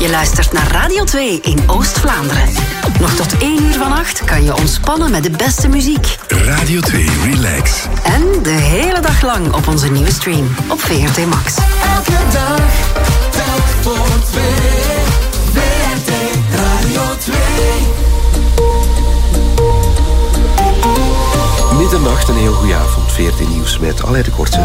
Je luistert naar Radio 2 in Oost-Vlaanderen. Nog tot 1 uur vannacht kan je ontspannen met de beste muziek. Radio 2 Relax. En de hele dag lang op onze nieuwe stream op VRT Max. Elke dag, telk voor 2. VRT Radio 2. Middernacht, een heel goede avond. VRT Nieuws met Alain de Korte.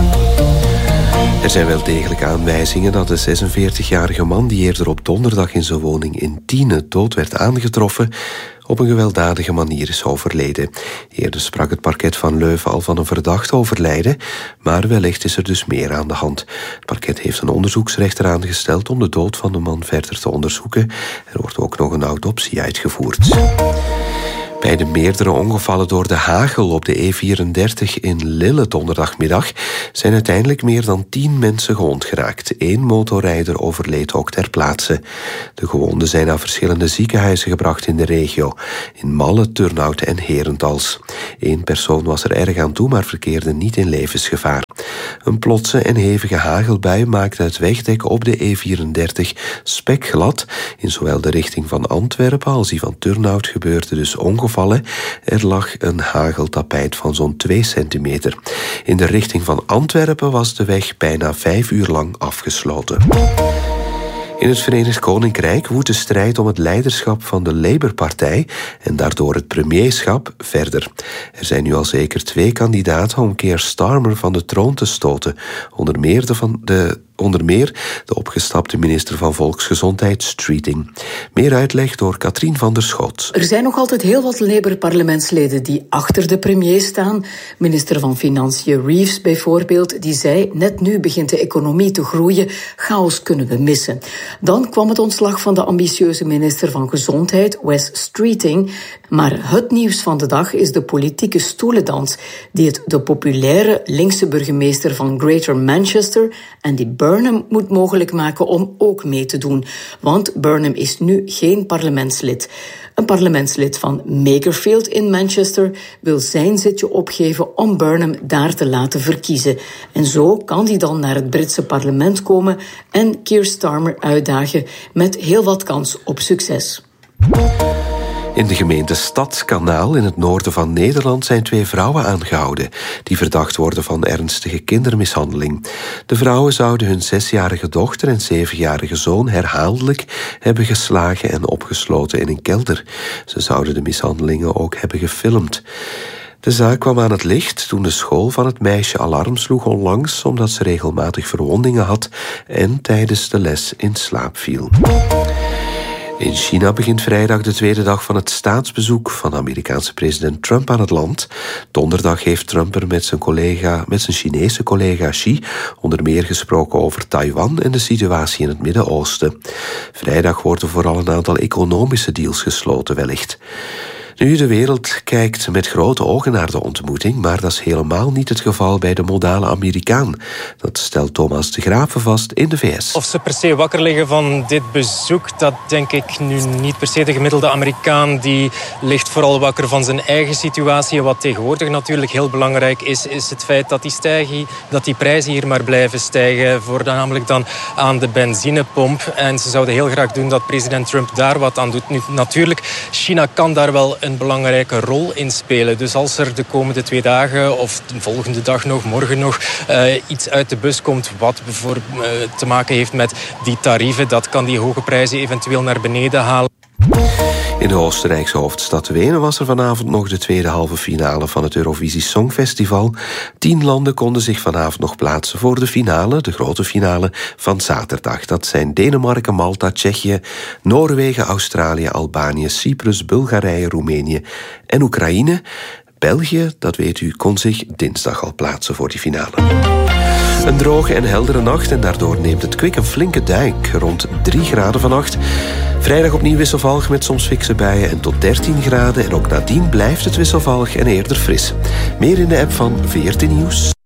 Er zijn wel degelijk aanwijzingen dat de 46-jarige man die eerder op donderdag in zijn woning in Tiene dood werd aangetroffen, op een gewelddadige manier is overleden. Eerder sprak het parket van Leuven al van een verdacht overlijden, maar wellicht is er dus meer aan de hand. Het parket heeft een onderzoeksrechter aangesteld om de dood van de man verder te onderzoeken. Er wordt ook nog een autopsie uitgevoerd. Bij de meerdere ongevallen door de hagel op de E34 in Lille donderdagmiddag zijn uiteindelijk meer dan 10 mensen gewond geraakt. 1 motorrijder overleed ook ter plaatse. De gewonden zijn naar verschillende ziekenhuizen gebracht in de regio. In Malle, Turnhout en Herentals. 1 persoon was er erg aan toe, maar verkeerde niet in levensgevaar. Een plotse en hevige hagelbui maakte het wegdek op de E34 spekglad. In zowel de richting van Antwerpen als die van Turnhout gebeurde dus ongevallen. Er lag een hageltapijt van zo'n 2 centimeter. In de richting van Antwerpen was de weg bijna 5 uur lang afgesloten. In het Verenigd Koninkrijk woedt de strijd om het leiderschap van de Labour-partij en daardoor het premierschap verder. Er zijn nu al zeker 2 kandidaten om Keir Starmer van de troon te stoten. Onder meer de opgestapte minister van Volksgezondheid Streeting. Meer uitleg door Katrien van der Schoot. Er zijn nog altijd heel wat Labour-parlementsleden die achter de premier staan. Minister van Financiën Reeves bijvoorbeeld, die zei: net nu begint de economie te groeien, chaos kunnen we missen. Dan kwam het ontslag van de ambitieuze minister van Gezondheid, Wes Streeting. Maar het nieuws van de dag is de politieke stoelendans die het de populaire linkse burgemeester van Greater Manchester, Andy Burnham, moet mogelijk maken om ook mee te doen. Want Burnham is nu geen parlementslid. Een parlementslid van Makerfield in Manchester wil zijn zitje opgeven om Burnham daar te laten verkiezen. En zo kan hij dan naar het Britse parlement komen en Keir Starmer uitdagen met heel wat kans op succes. In de gemeente Stadskanaal in het noorden van Nederland zijn 2 vrouwen aangehouden die verdacht worden van ernstige kindermishandeling. De vrouwen zouden hun 6-jarige dochter en 7-jarige zoon herhaaldelijk hebben geslagen en opgesloten in een kelder. Ze zouden de mishandelingen ook hebben gefilmd. De zaak kwam aan het licht toen de school van het meisje alarm sloeg onlangs omdat ze regelmatig verwondingen had en tijdens de les in slaap viel. In China begint vrijdag de 2e dag van het staatsbezoek van Amerikaanse president Trump aan het land. Donderdag heeft Trump er met zijn Chinese collega Xi onder meer gesproken over Taiwan en de situatie in het Midden-Oosten. Vrijdag worden vooral een aantal economische deals gesloten wellicht. Nu, de wereld kijkt met grote ogen naar de ontmoeting, maar dat is helemaal niet het geval bij de modale Amerikaan. Dat stelt Thomas de Graven vast in de VS. Of ze per se wakker liggen van dit bezoek, dat denk ik nu niet per se. De gemiddelde Amerikaan die ligt vooral wakker van zijn eigen situatie. Wat tegenwoordig natuurlijk heel belangrijk is het feit dat die prijzen hier maar blijven stijgen, voornamelijk dan aan de benzinepomp. En ze zouden heel graag doen dat president Trump daar wat aan doet. Nu, natuurlijk, China kan daar wel een belangrijke rol in spelen. Dus als er de komende 2 dagen of de volgende dag nog, morgen nog, iets uit de bus komt wat te maken heeft met die tarieven, dat kan die hoge prijzen eventueel naar beneden halen. In de Oostenrijkse hoofdstad Wenen was er vanavond nog de tweede halve finale van het Eurovisie Songfestival. 10 landen konden zich vanavond nog plaatsen voor de finale, de grote finale van zaterdag. Dat zijn Denemarken, Malta, Tsjechië, Noorwegen, Australië, Albanië, Cyprus, Bulgarije, Roemenië en Oekraïne. België, dat weet u, kon zich dinsdag al plaatsen voor die finale. Een droge en heldere nacht en daardoor neemt het kwik een flinke duik. Rond 3 graden vannacht. Vrijdag opnieuw wisselvallig met soms fikse buien en tot 13 graden. En ook nadien blijft het wisselvallig en eerder fris. Meer in de app van VRT Nieuws.